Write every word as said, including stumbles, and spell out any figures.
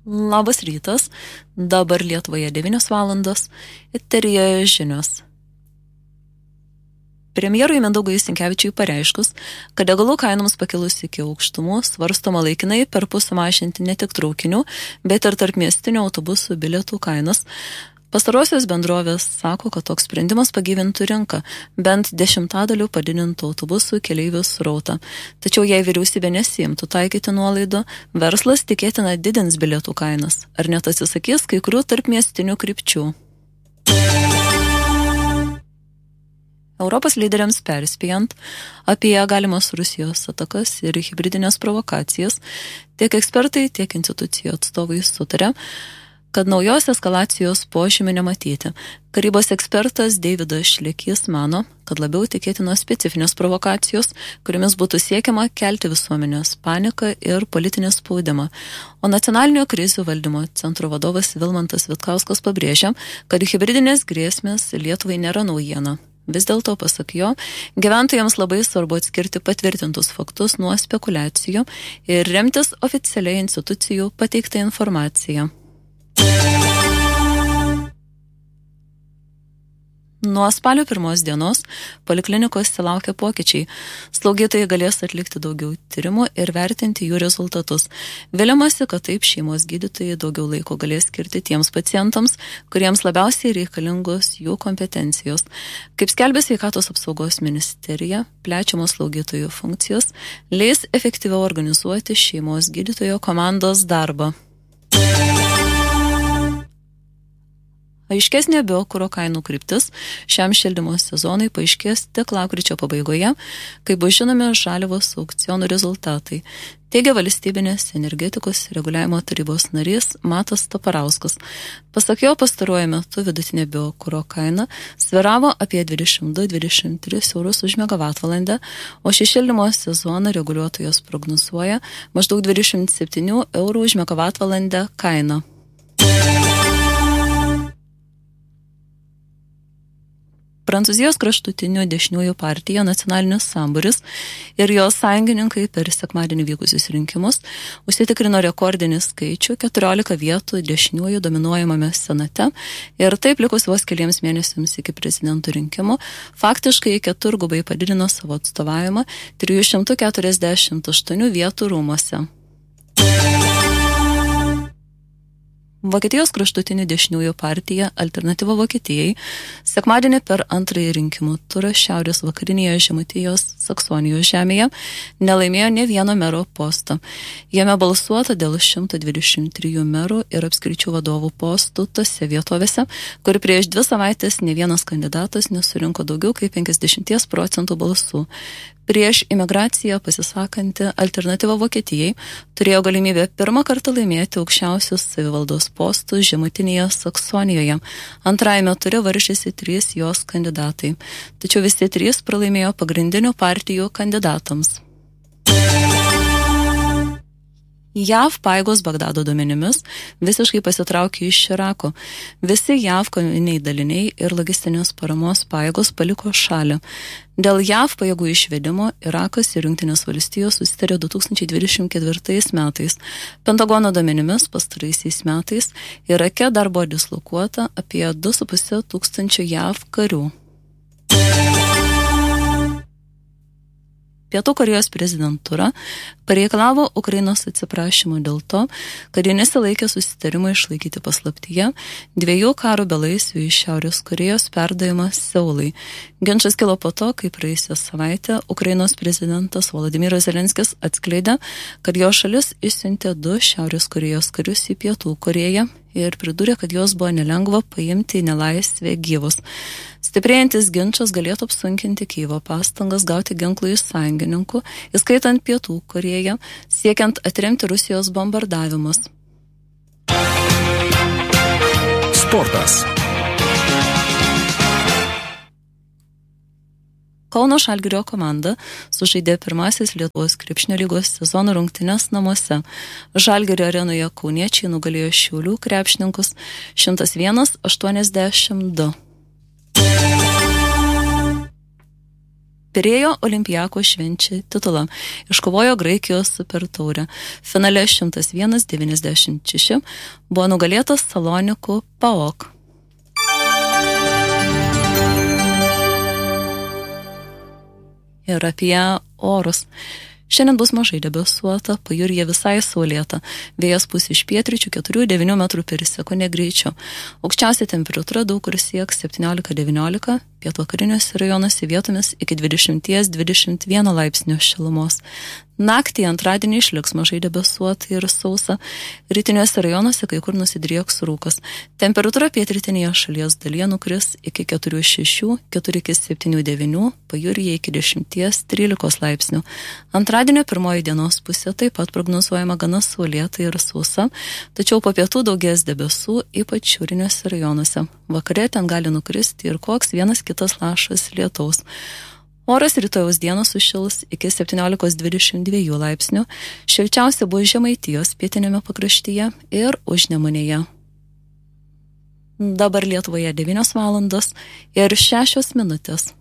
Labas rytas, dabar Lietuvoje devynios valandos, eteryje žinios. Premjerui Mindaugui Sinkevičiui pareiškus, kad degalų kainoms pakilus iki aukštumų svarstoma laikinai perpus sumažinti ne tik traukinių, bet ir tarpmiestinių autobusų bilietų kainas. Pastarosios bendrovės sako, kad toks sprendimas pagyvintų rinką, bent dešimtadaliu padidintų autobusų keleivių srautą. Tačiau jei vyriausybė nesiimtų taikyti nuolaidų, verslas tikėtina didins bilietų kainas, ar net atsisakys kai kurių tarpmiestinių krypčių. Europos lyderiams perspėjant apie galimas Rusijos atakas ir hibridinės provokacijas, tiek ekspertai, tiek institucijų atstovai sutarė, kad naujos eskalacijos požymių nematyti. Karybos ekspertas Deividas Šlekys mano, kad labiau tikėtinos specifinės provokacijos, kuriamis būtų siekiama kelti visuomenės paniką ir politinį spaudimą. O nacionalinio krizių valdymo centro vadovas Vilmantas Vitkauskas pabrėžia, kad hibridinės grėsmės Lietuvai nėra naujiena. Vis dėlto, pasak jo, gyventojams labai svarbu atskirti patvirtintus faktus nuo spekulacijų ir remtis oficialiai institucijų pateiktą informaciją. Nuo spalio pirmos dienos poliklinikose laukia pokyčiai. Slaugytojai galės atlikti daugiau tyrimų ir vertinti jų rezultatus. Viliamasi, kad taip šeimos gydytojai daugiau laiko galės skirti tiems pacientams, kuriems labiausiai reikalingos jų kompetencijos. Kaip skelbia Sveikatos apsaugos ministerija, plečiamos slaugytojų funkcijos leis efektyviau organizuoti šeimos gydytojo komandos darbą. Aiškesnė biokuro kainų kryptis šiam šildymo sezonui paaiškės tik lapkričio pabaigoje, kai bus žinomi žaliavos aukcionų rezultatai, teigia valstybinės energetikos reguliavimo tarybos narys Matas Taparauskas. Pasak jo, pastaruoju metu vidutinė biokuro kaina sviravo apie dvidešimt du dvidešimt tris eurus už megavatvalandę, o šį šildymo sezoną reguliuotojas prognozuoja maždaug dvidešimt septynių eurų už megavatvalandę kainą. Prancūzijos kraštutinių dešiniųjų partija Nacionalinis sambūris ir jos sąjungininkai per sekmadienį vykusius rinkimus užsitikrino rekordinį skaičių keturiolika vietų dešiniųjų dominuojamame senate ir taip likus vos keliems mėnesiams iki prezidento rinkimų faktiškai keturgubai padidino savo atstovavimą trijų šimtų keturiasdešimt aštuonių vietų rūmuose. Vokietijos kraštutinių dešiniųjų partija Alternatyva Vokietijai sekmadienį per antrąjį rinkimų turą šiaurės vakarinėje Žemaitijos Saksonijos žemėje nelaimėjo nė vieno mero posto. Jame balsuota dėl šimto dvidešimt trijų merų ir apskričių vadovų postų tose vietovėse, kur prieš dvi savaitės nė vienas kandidatas nesurinko daugiau kaip penkiasdešimt procentų balsų. Prieš imigraciją pasisakanti Alternatyva Vokietijai turėjo galimybę pirmą kartą laimėti aukščiausius savivaldos postus Žemutinėje Saksonijoje. Antrajame ture varžėsi trys jos kandidatai, tačiau visi trys pralaimėjo pagrindinių partijų kandidatams. J A V pajėgos Bagdado duomenimis visiškai pasitraukė iš Irako. Visi J A V koviniai daliniai ir logistinės paramos pajėgos paliko šalį. Dėl J A V pajėgų išvedimo Irakas ir Jungtinės valstijos susitarė du tūkstančiai dvidešimt ketvirtais metais. Pentagono duomenimis pastaraisiais metais Irake dar buvo dislokuota apie du su puse tūkstančio J A V karių. Pietų Korėjos prezidentūra pareikalavo Ukrainos atsiprašymą dėl to, kad jie nesilaikė susitarimo išlaikyti paslaptyje dviejų karo belaisvių iš Šiaurės Korėjos perdavimą Seului. Ginčas kilo po to, kai praėjusią savaitę Ukrainos prezidentas Volodymyras Zelenskis atskleidė, kad jo šalis išsiuntė du Šiaurės Korėjos karius į Pietų Korėją ir pridūrė, kad jos buvo nelengva paimti į nelaisvę gyvus. Stiprėjantis ginčas galėtų apsunkinti Kijevo pastangas gauti ginklų iš sąjungininkų, įskaitant Pietų Korėją, siekiant atremti Rusijos bombardavimus. Sportas. Kauno Žalgirio komanda sužaidė pirmasis Lietuvos krepšinio lygos sezono rungtynes namuose. Žalgirio arenoje kauniečiai nugalėjo Šiaulių krepšininkus šimtas vienas aštuoniasdešimt du. Pirėjo Olimpiako švenčia titulą. Iškovojo Graikijos super taurę. Finale šimtas vienas devyniasdešimt šeši buvo nugalėtas Salonikų PAOK. Ir apie orus. Šiandien bus mažai debesuota, pajūryje visai saulėta. Vėjas pūs iš pietryčių keturi devyni metrų per sekundę greičiu. Aukščiausia temperatūra daug kur sieks septyniolika devyniolika, pietvakariniuose rajonuose vietomis iki dvidešimt dvidešimt vienas laipsnių šilumos. Naktį antradienį išliks mažai debesuota ir sausa. Rytiniuose rajonuose kai kur nusidrieks rūkas. Temperatūra pietrytinėje šalies dalyje nukris iki keturi šeši, keturi septyni devyni, pajūryje iki dešimt trylika laipsnių. Antradienio pirmoji dienos pusė taip pat prognozuojama gana saulėta ir sausa, tačiau po pietų daugės debesų, ypač šiauriniuose rajonuose. Vakare ten gali nukristi ir koks vienas kitas lašas lietaus. Oras rytojaus dieną sušils iki septyniolika dvidešimt dva laipsnių, šilčiausia bus Žemaitijos pietiniame pakraštyje ir Užnemunėje. Dabar Lietuvoje devynios valandos ir šešios minutės.